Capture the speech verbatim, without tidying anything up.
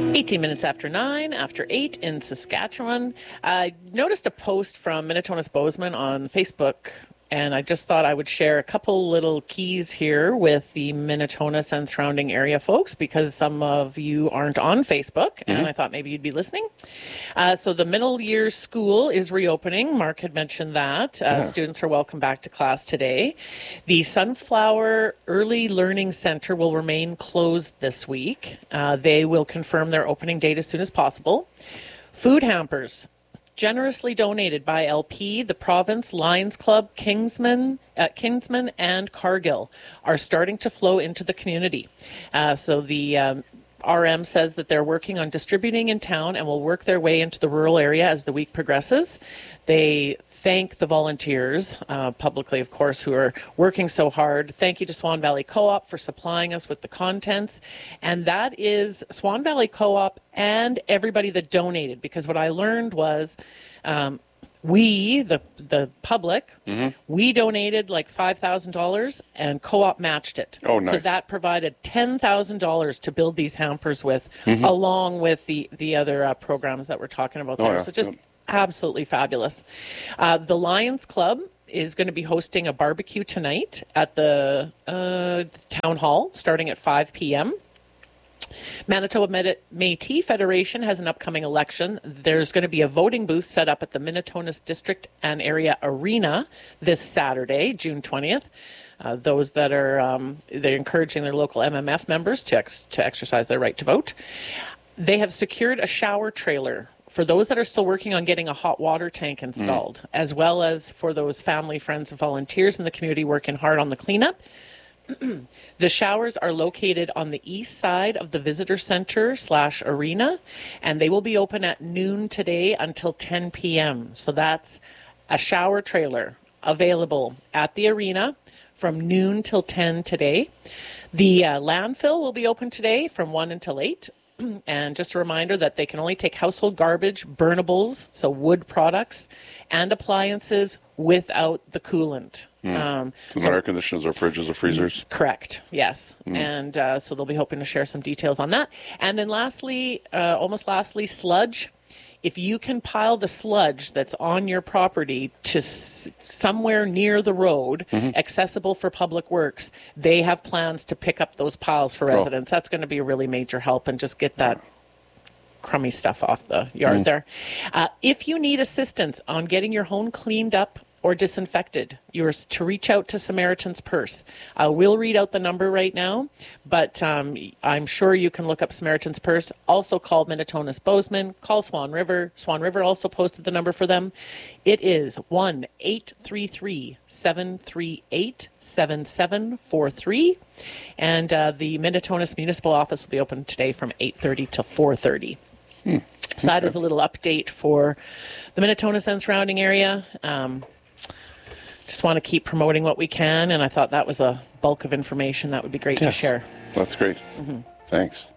eighteen minutes after nine, after eight in Saskatchewan. I noticed a post from Minnetonka's Bozeman on Facebook, and I just thought I would share a couple little keys here with the Minnetonka and surrounding area folks, because some of you aren't on Facebook, mm-hmm. and I thought maybe you'd be listening. Uh, so the middle year school is reopening. Mark had mentioned that. Uh, yeah. Students are welcome back to class today. The Sunflower Early Learning Center will remain closed this week. Uh, they will confirm their opening date as soon as possible. Food hampers generously donated by L P, the province, Lions Club, Kingsman, uh, Kingsman, and Cargill are starting to flow into the community. Uh, so the um, R M says that they're working on distributing in town and will work their way into the rural area as the week progresses. They thank the volunteers, uh, publicly, of course, who are working so hard. Thank you to Swan Valley Co-op for supplying us with the contents. And that is Swan Valley Co-op and everybody that donated, because what I learned was um, we, the the public, mm-hmm. we donated like five thousand dollars and Co-op matched it. Oh, nice. So that provided ten thousand dollars to build these hampers with, mm-hmm. along with the, the other uh, programs that we're talking about there. Oh, yeah. So just... Yep. Absolutely fabulous. Uh, the Lions Club is going to be hosting a barbecue tonight at the uh, town hall starting at five p.m. Manitoba Med- Métis Federation has an upcoming election. There's going to be a voting booth set up at the Minnetonka District and Area Arena this Saturday, June twentieth. Uh, those that are um, they're encouraging their local M M F members to ex- to exercise their right to vote. They have secured a shower trailer for those that are still working on getting a hot water tank installed, mm. as well as for those family, friends, and volunteers in the community working hard on the cleanup. The showers are located on the east side of the visitor center slash arena, and they will be open at noon today until ten p.m. So that's a shower trailer available at the arena from noon till ten today. The uh, landfill will be open today from one until eight. And just a reminder that they can only take household garbage, burnables, so wood products, and appliances without the coolant. Mm. Um, so no air conditioners or fridges or freezers? Correct, yes. Mm. And uh, so they'll be hoping to share some details on that. And then lastly, uh, almost lastly, sludge. If you can pile the sludge that's on your property to s- somewhere near the road, mm-hmm. accessible for public works, they have plans to pick up those piles for residents. Oh. That's going to be a really major help and just get that crummy stuff off the yard mm. there. Uh, if you need assistance on getting your home cleaned up or disinfected, you're to reach out to Samaritan's Purse. I will read out the number right now, but um, I'm sure you can look up Samaritan's Purse. Also call Minnetonka's Bozeman, call Swan River. Swan River also posted the number for them. It is one eight three three, seven three eight, seven seven four three, and uh, the Minnetonka's Municipal Office will be open today from eight thirty to four thirty. Hmm. So that okay. is a little update for the Minnetonka and surrounding area. Um, Just want to keep promoting what we can, and I thought that was a bulk of information that would be great yes. to share. That's great. Mm-hmm. Thanks.